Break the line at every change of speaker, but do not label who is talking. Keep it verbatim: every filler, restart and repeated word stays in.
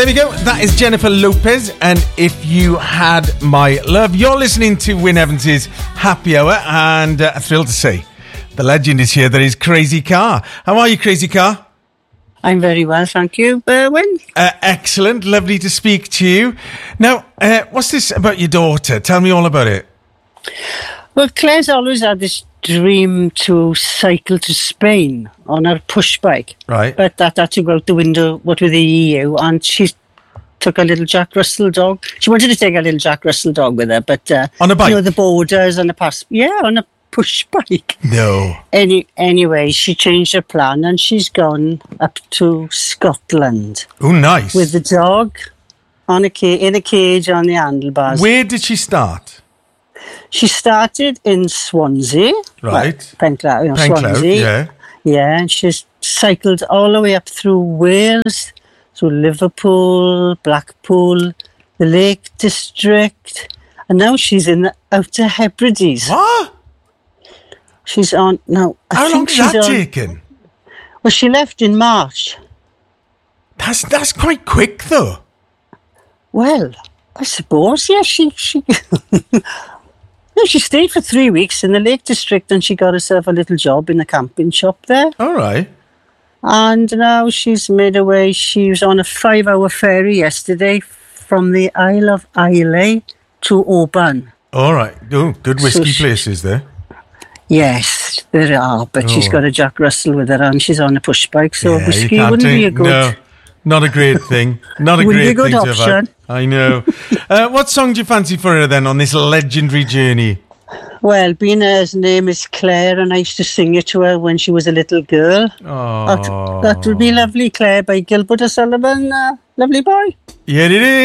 there we go. That is Jennifer Lopez, and If You Had My Love. You're listening to Wyn Evans' Happy Hour, and uh, thrilled to say the legend is here. That is Crazy Car. How are you, Crazy Car?
I'm very well, thank you, Berwyn.
Uh, excellent. Lovely to speak to you. Now, uh, what's this about your daughter? Tell me all about it.
Well, Claire's always had this dream to cycle to Spain on her push bike.
Right.
But that had to go out the window, what with the E U, and she took a little Jack Russell dog. She wanted to take a little Jack Russell dog with her, but... Uh,
on a bike?
You know, the borders and the pass... Yeah, on a push bike.
No.
Any, anyway, she changed her plan and she's gone up to Scotland.
Oh, nice.
With the dog on a ca- in a cage on the handlebars.
Where did she start?
She started in Swansea.
Right.
Well, Penclough, you know,
Penclough,
Swansea.
yeah.
Yeah, and she's cycled all the way up through Wales, through Liverpool, Blackpool, the Lake District, and now she's in the Outer Hebrides.
What?
She's on, no, I
How
think
long
she's
is that
on,
taken?
Well, she left in March.
That's that's quite quick, though.
Well, I suppose, yeah, she... she No, she stayed for three weeks in the Lake District and she got herself a little job in a camping shop there.
All right.
And now she's made her way. She was on a five-hour ferry yesterday from the Isle of Islay to Oban.
All right. Oh, good whiskey
So she-
places there.
Yes, there are, but
Oh.
she's got a Jack Russell with her and she's on a push bike, so
Yeah, you
whiskey
can't
wouldn't
do-
be a good...
No, not a great thing. Not a
Wouldn't be
great
a good
thing to have had.
option.
I know. uh, what song do you fancy for her then on this legendary journey?
Well, being her name is Claire and I used to sing it to her when she was a little girl.
Oh,
That, that would be lovely, Claire, by Gilbert O'Sullivan. Uh, lovely boy.
Here it is.